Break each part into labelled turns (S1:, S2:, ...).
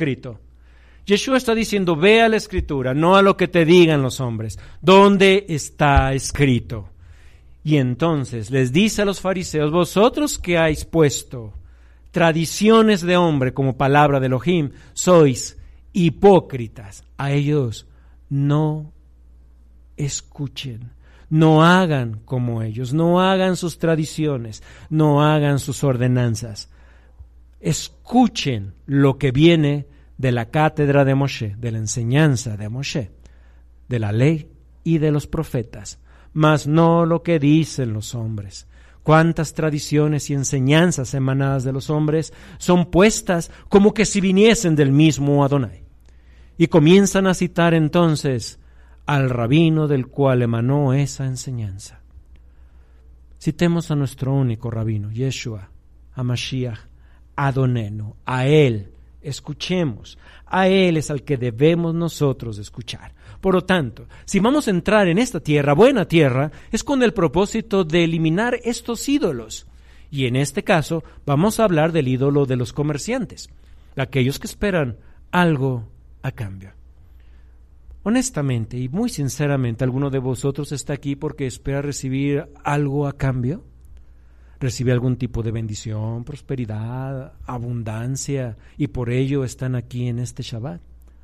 S1: escrito. Yeshua está diciendo, ve a la Escritura, no a lo que te digan los hombres. ¿Dónde está escrito? Y entonces les dice a los fariseos, vosotros que habéis puesto tradiciones de hombre como palabra de Elohim, sois hipócritas. A ellos no escuchen, no hagan como ellos, no hagan sus tradiciones, no hagan sus ordenanzas. Escuchen lo que viene de la cátedra de Moshe, de la enseñanza de Moshe, de la ley y de los profetas, mas no lo que dicen los hombres. Cuántas tradiciones y enseñanzas emanadas de los hombres son puestas como que si viniesen del mismo Adonai. Y comienzan a citar entonces al rabino del cual emanó esa enseñanza. Citemos a nuestro único rabino, Yeshua, a Mashiach, Adonenu, a él escuchemos, a él es al que debemos nosotros escuchar. Por lo tanto, si vamos a entrar en esta tierra, buena tierra, es con el propósito de eliminar estos ídolos. Y en este caso vamos a hablar del ídolo de los comerciantes, de aquellos que esperan algo a cambio. Honestamente y muy sinceramente, ¿alguno de vosotros está aquí porque espera recibir algo a cambio? ¿Recibe algún tipo de bendición, prosperidad, abundancia y por ello están aquí en este Shabbat?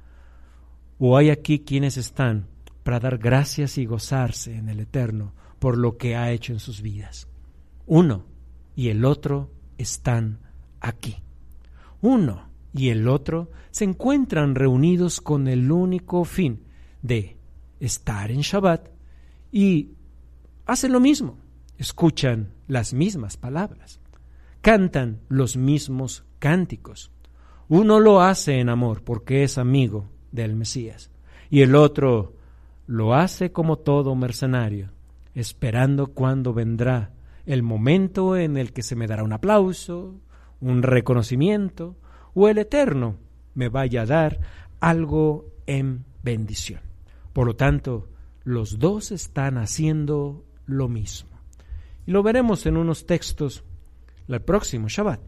S1: ¿O hay aquí quienes están para dar gracias y gozarse en el Eterno por lo que ha hecho en sus vidas? Uno y el otro están aquí. Uno y el otro se encuentran reunidos con el único fin de estar en Shabbat y hacen lo mismo, escuchan las mismas palabras, cantan los mismos cánticos. Uno lo hace en amor porque es amigo del Mesías y el otro lo hace como todo mercenario, esperando cuándo vendrá el momento en el que se me dará un aplauso, un reconocimiento o el Eterno me vaya a dar algo en bendición. Por lo tanto, los dos están haciendo lo mismo. Y lo veremos en unos textos el próximo Shabbat.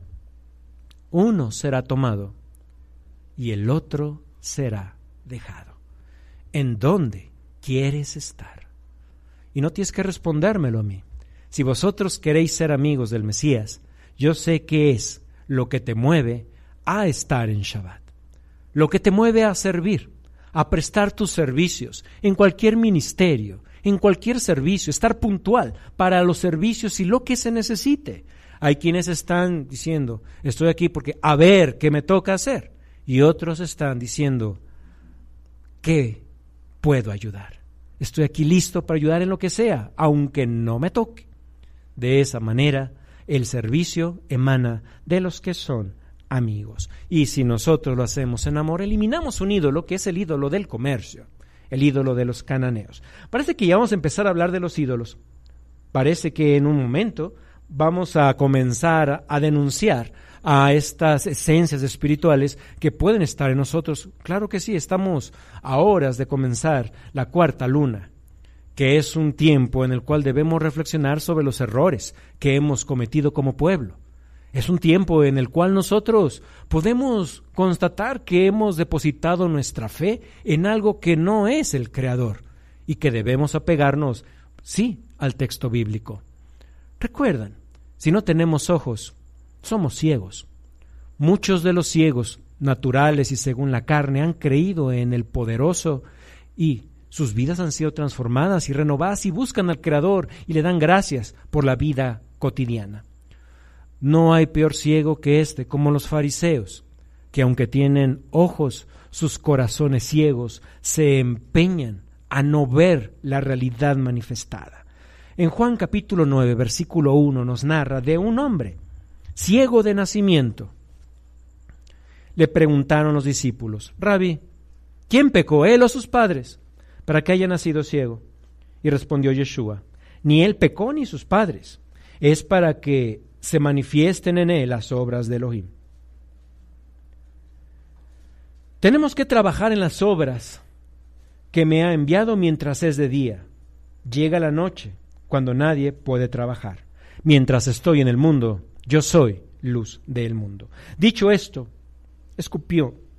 S1: Uno será tomado y el otro será dejado. ¿En dónde quieres estar? Y no tienes que respondérmelo a mí. Si vosotros queréis ser amigos del Mesías, yo sé qué es lo que te mueve a estar en Shabbat, lo que te mueve a servir, a prestar tus servicios en cualquier ministerio, en cualquier servicio, estar puntual para los servicios y lo que se necesite. Hay quienes están diciendo, estoy aquí porque a ver qué me toca hacer, y otros están diciendo, ¿qué puedo ayudar? Estoy aquí listo para ayudar en lo que sea, aunque no me toque. De esa manera, el servicio emana de los que son amigos. Y si nosotros lo hacemos en amor, eliminamos un ídolo que es el ídolo del comercio, el ídolo de los cananeos. Parece que ya vamos a empezar a hablar de los ídolos. Parece que en un momento vamos a comenzar a denunciar a estas esencias espirituales que pueden estar en nosotros. Claro que sí, estamos a horas de comenzar la cuarta luna, que es un tiempo en el cual debemos reflexionar sobre los errores que hemos cometido como pueblo. Es un tiempo en el cual nosotros podemos constatar que hemos depositado nuestra fe en algo que no es el Creador y que debemos apegarnos, sí, al texto bíblico. Recuerdan, si no tenemos ojos, somos ciegos. Muchos de los ciegos, naturales y según la carne, han creído en el poderoso y sus vidas han sido transformadas y renovadas y buscan al Creador y le dan gracias por la vida cotidiana. No hay peor ciego que este, como los fariseos, que aunque tienen ojos, sus corazones ciegos se empeñan a no ver la realidad manifestada. En Juan capítulo 9, versículo 1 nos narra de un hombre ciego de nacimiento. Le preguntaron los discípulos, Rabí, ¿quién pecó, él o sus padres, para que haya nacido ciego? Y respondió Yeshua, ni él pecó ni sus padres, es para que se manifiesten en él las obras de Elohim. Tenemos que trabajar en las obras que me ha enviado mientras es de día. Llega la noche, cuando nadie puede trabajar. Mientras estoy en el mundo, yo soy luz del mundo. Dicho esto, escupió